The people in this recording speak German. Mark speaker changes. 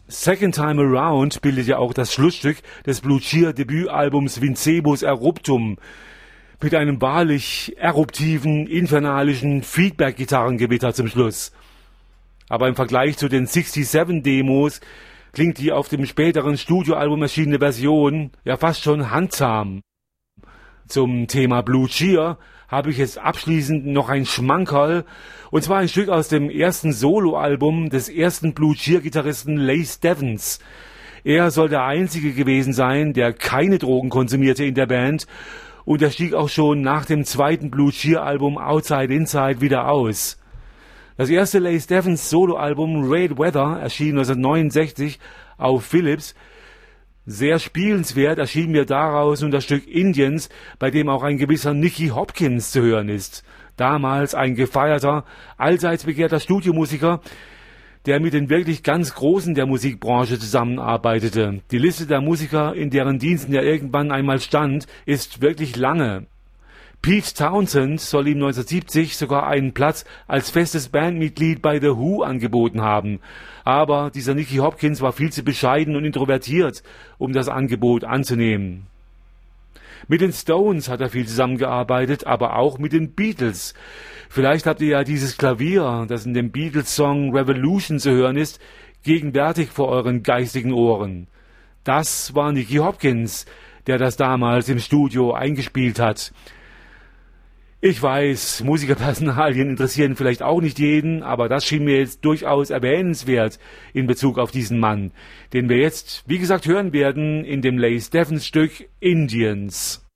Speaker 1: Second Time Around bildet ja auch das Schlussstück des Blue Cheer Debütalbums Vincebus Eruptum mit einem wahrlich eruptiven, infernalischen Feedback-Gitarrengewitter zum Schluss. Aber im Vergleich zu den 67 Demos klingt die auf dem späteren Studioalbum erschienene Version ja fast schon handzahm. Zum Thema Blue Cheer habe ich jetzt abschließend noch ein Schmankerl, und zwar ein Stück aus dem ersten Soloalbum des ersten Blue Cheer-Gitarristen Lace Devens. Er soll der Einzige gewesen sein, der keine Drogen konsumierte in der Band, und er stieg auch schon nach dem zweiten Blue Cheer-Album Outside Inside wieder aus. Das erste Lace Devens Soloalbum Red Weather erschien 1969 auf Philips. Sehr spielenswert erschien mir daraus nun das Stück Indians, bei dem auch ein gewisser Nicky Hopkins zu hören ist. Damals ein gefeierter, allseits begehrter Studiomusiker, der mit den wirklich ganz Großen der Musikbranche zusammenarbeitete. Die Liste der Musiker, in deren Diensten er irgendwann einmal stand, ist wirklich lange. Pete Townshend soll ihm 1970 sogar einen Platz als festes Bandmitglied bei The Who angeboten haben. Aber dieser Nicky Hopkins war viel zu bescheiden und introvertiert, um das Angebot anzunehmen. Mit den Stones hat er viel zusammengearbeitet, aber auch mit den Beatles. Vielleicht habt ihr ja dieses Klavier, das in dem Beatles-Song Revolution zu hören ist, gegenwärtig vor euren geistigen Ohren. Das war Nicky Hopkins, der das damals im Studio eingespielt hat. Ich weiß, Musikerpersonalien interessieren vielleicht auch nicht jeden, aber das schien mir jetzt durchaus erwähnenswert in Bezug auf diesen Mann, den wir jetzt, wie gesagt, hören werden in dem Lace Devens Stück Indians.